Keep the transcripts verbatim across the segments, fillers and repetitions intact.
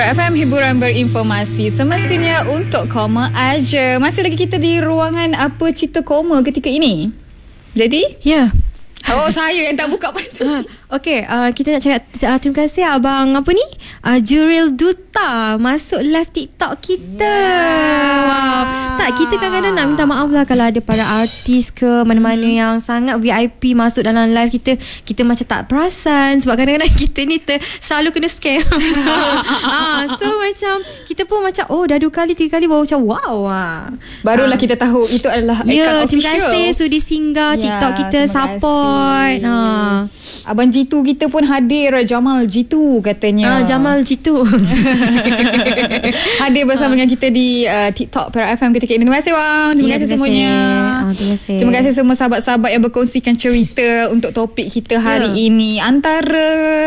F M, hiburan berinformasi semestinya untuk koma aja. Masih lagi kita di ruangan apa cerita koma ketika ini. Jadi, ya. Yeah. Oh, saya yang tak buka pada uh, Okay, uh, kita nak cakap uh, terima kasih abang apa ni? Uh, Juril Duta masuk live TikTok kita. Yeah. Wow. Tak, kita kadang-kadang nak minta maaf lah kalau ada para artis ke mana-mana hmm. yang sangat V I P masuk dalam live kita. Kita macam tak perasan sebab kadang-kadang kita ni ter, selalu kena scam. uh, so macam kita pun macam oh dah dua kali tiga kali baru macam wow. Uh. Barulah uh. kita tahu itu adalah account yeah, official. Terima kasih sudi singgah yeah, TikTok kita support. Uh. Abang G two kita pun hadir. Jamal G two katanya. Ah, Jamal G two hadir bersama ah. dengan kita di uh, TikTok Perak F M ketika ini. Terima kasih bang. Terima ya, kasih terima semuanya. Ah, terima kasih. Terima kasih semua sahabat-sahabat yang berkongsikan cerita untuk topik kita hari ya. ini. Antara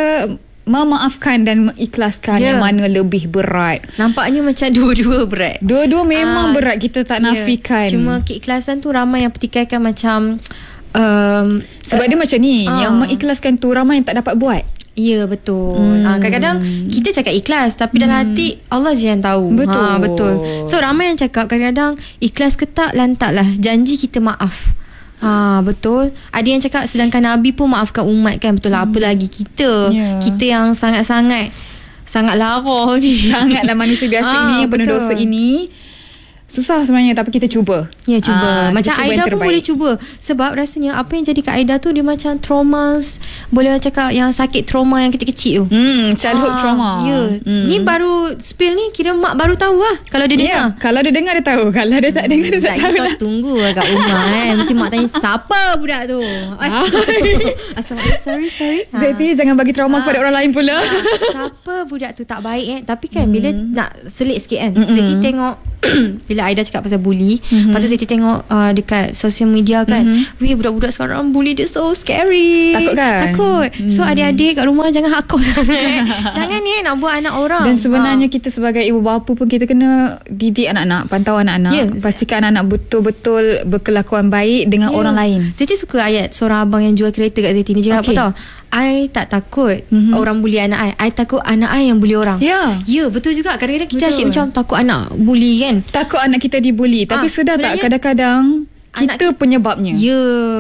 memaafkan dan mengikhlaskan yeah. yang mana lebih berat? Nampaknya macam dua-dua berat. Dua-dua memang uh, berat, kita tak yeah. nafikan. Cuma keikhlasan tu ramai yang pertikaikan macam um, sebab uh, dia macam ni uh, yang mengikhlaskan tu ramai yang tak dapat buat. Ya, betul. hmm. ha, Kadang-kadang kita cakap ikhlas tapi hmm. dalam hati Allah je yang tahu. Betul. ha, Betul. So ramai yang cakap kadang-kadang ikhlas ke tak, lantak lah janji kita maaf. Ha, betul. Ada yang cakap sedangkan Nabi pun maafkan umat kan. Betul lah. Hmm. Apa lagi kita yeah. Kita yang sangat-sangat sangat lara ni, sangatlah manusia biasa ha, ini, penuh dosa ini. Susah sebenarnya tapi kita cuba. Ya, cuba. Aa, kita macam cuba Aida pun boleh cuba. Sebab rasanya apa yang jadi kat Aida tu dia macam traumas, boleh cakap yang sakit trauma yang kecil-kecil tu. Hmm, childhood Aa, trauma. Ya. Hmm. Ni baru spill ni kira mak baru tahu lah kalau dia dengar. Ya, kalau dia dengar dia tahu. Kalau dia tak dengar dia tak, tak tahu lah. Tunggu kat rumah kan. Mesti mak tanya siapa budak tu. Astagfirullah, sorry sorry. Zeti ha. jangan bagi trauma ha. kepada orang lain pula. Ha. Siapa budak tu tak baik eh. Tapi kan hmm. bila nak selit sikit kan. Hmm. Zeti tengok bila Aida cakap pasal bully, mm-hmm. lepas tu Zeti tengok uh, dekat social media kan, mm-hmm. weh budak-budak sekarang bully dia so scary. Takut kan? Takut. mm. So adik-adik kat rumah jangan hardcore sangat. Jangan ni nak buat anak orang. Dan sebenarnya ha. kita sebagai ibu bapa pun kita kena didik anak-anak, pantau anak-anak, yeah. pastikan anak-anak betul-betul berkelakuan baik dengan yeah. orang lain. Zeti suka ayat seorang abang yang jual kereta kat Zeti ni. Dia cakap okay. apa tau, I tak takut mm-hmm. orang bully anak I, I takut anak I yang bully orang. Ya, yeah. yeah, betul juga. Kadang-kadang kita asyik macam takut anak bully kan. Takut anak kita dibuli. Tapi ah, sedar tak kadang-kadang kita anak penyebabnya. Ya,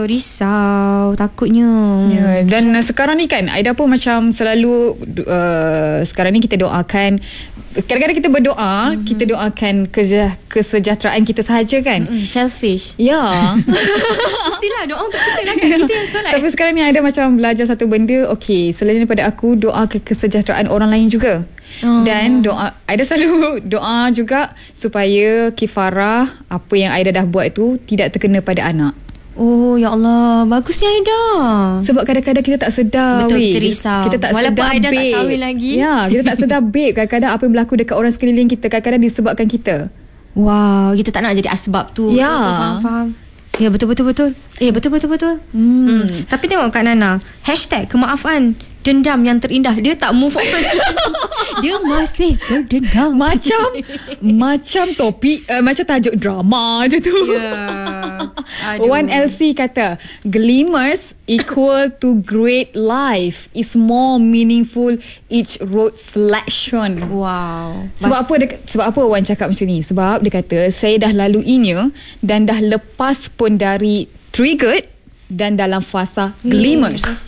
risau, takutnya. Ya, dan uh, sekarang ni kan Aida pun macam selalu uh, sekarang ni kita doakan. Kadang-kadang kita berdoa, mm-hmm. kita doakan keja- kesejahteraan kita sahaja kan. Mm-hmm. Selfish. Ya. Mestilah doa untuk kita lah kan. Kita yang solat. Tapi sekarang ni Aida macam belajar satu benda. Okay, selain daripada aku, doa ke kesejahteraan orang lain juga. Oh. Dan doa, Aida selalu doa juga supaya kifarah apa yang Aida dah buat tu tidak terkena pada anak. Oh ya Allah, bagusnya Aida. Sebab kadang-kadang kita tak sedar. Betul, weh. kita risau. Kita tak Walaupun sedar Aida babe. tak kahwin lagi. Ya, kita tak sedar babe. Kadang-kadang apa yang berlaku dekat orang sekeliling kita kadang-kadang disebabkan kita. Wow, kita tak nak jadi asbab tu. Ya. Faham-faham. Ya, betul-betul-betul. Eh, betul-betul-betul. Hmm. Hmm. Tapi tengok Kak Nana, hashtag kemaafan dendam yang terindah. Dia tak move on. Dia masih berdendam. Macam Macam topik uh, macam tajuk drama je tu. Yeah. One L C kata glimmers equal to great life is more meaningful each road selection. Wow. Sebab Mas- apa dia, sebab apa Wan cakap macam ni? Sebab dia kata saya dah laluinya dan dah lepas pun dari triggered dan dalam fasa glimmers.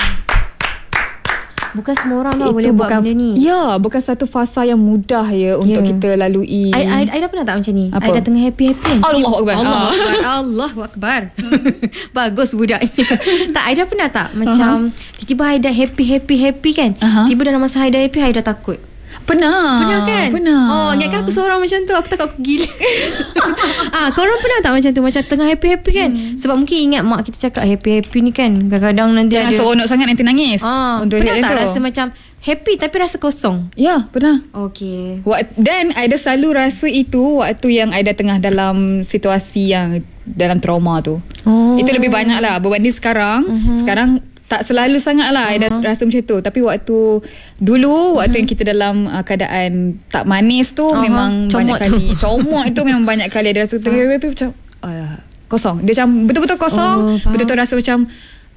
Bukan semua orang lah boleh buat benda ni. Ya, bukan satu fasa yang mudah ya untuk yeah. kita lalui. Aida pernah tak macam ni? Apa? Aida tengah happy-happy. Allahu Akbar. Allahu Akbar. Allahu Akbar. Bagus budaknya. Tak, Aida pernah tak macam uh-huh. tiba-tiba Aida happy-happy-happy kan? Uh-huh. Tiba dalam masa Aida happy, Aida takut. Pernah. Pernah kan? Pernah. Oh, ingatkan aku seorang macam tu. Aku takut aku gila. Ah, korang pernah tak macam tu? Macam tengah happy-happy kan? Hmm. Sebab mungkin ingat mak kita cakap happy-happy ni kan. Kadang-kadang nanti jangan ada seronok sangat nanti nangis. Ah, untuk pernah tak tu rasa macam happy tapi rasa kosong? Ya, pernah. Okay. Dan Aida selalu rasa itu waktu yang Aida tengah dalam situasi yang dalam trauma tu. Oh. Itu lebih banyak lah berbanding sekarang. Uh-huh. Sekarang tak selalu sangat lah uh-huh. Aida rasa macam tu. Tapi waktu dulu, waktu uh-huh. yang kita dalam uh, keadaan tak manis tu, uh-huh. memang comot banyak tu. kali comot itu memang banyak kali Aida rasa tengah uh-huh. macam uh, kosong. Dia macam betul-betul kosong. Oh, betul-betul rasa macam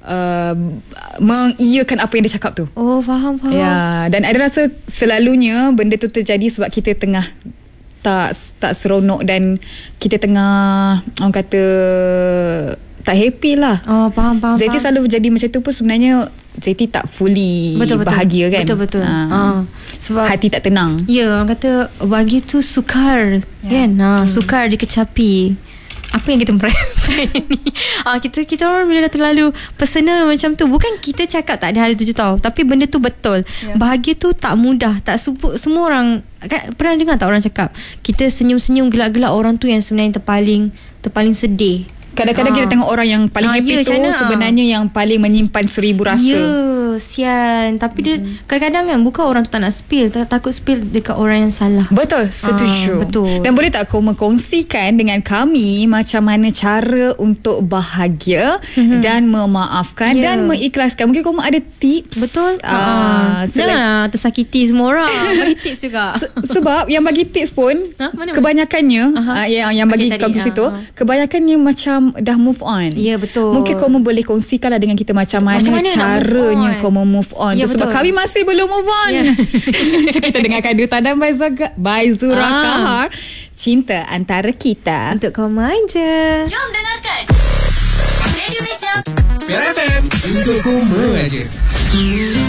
uh, mengiyakan apa yang dia cakap tu. Oh, faham, faham. Ya, dan ada rasa selalunya benda tu terjadi sebab kita tengah tak tak seronok dan kita tengah orang kata tak happy lah. Oh, faham, faham. Zaiti faham. selalu jadi macam tu pun sebenarnya Zaiti tak fully betul, betul. bahagia kan. Betul, betul. Ha. Ha. Sebab hati tak tenang. Ya, orang kata bagi tu sukar, ya. Kan? Ha, hmm. Sukar dikecapi. Apa yang kita meraih ni? Ah, kita kita orang bila dah terlalu personal macam tu, bukan kita cakap tak ada hal tu tau, tapi benda tu betul. Yeah. Bahagia tu tak mudah, tak supu, semua orang kan, pernah dengar tak orang cakap kita senyum-senyum gelak-gelak, orang tu yang sebenarnya terpaling terpaling sedih. Kadang-kadang ha. kita tengok orang yang paling ha, happy ya, tu sana, sebenarnya ha. yang paling menyimpan seribu rasa. Ya, sian. Tapi hmm. dia kadang-kadang kan bukan orang tu tak nak spill, tak, takut spill dekat orang yang salah. Betul, setuju. Ha, betul. Dan boleh tak kau mengkongsikan dengan kami macam mana cara untuk bahagia hmm. dan memaafkan yeah. dan mengikhlaskan? Mungkin kau ada tips. Betul. Uh, Jangan tersakiti semua orang. Bagi tips juga. Se- sebab yang bagi tips pun ha? mana, kebanyakannya uh, yang yang bagi okay, kongsi tu, uh, kebanyakannya macam dah move on. Ya, betul. Mungkin kau boleh kongsikanlah dengan kita macam mana, macam mana caranya kau move on. Ya, sebab kami masih belum move on. Ya. So kita dengarkan Duta dan by Zura ah. Kahar, Cinta Antara Kita. Untuk kau main je. Jom dengarkan Radio Malaysia P R F M. Untuk kau main je.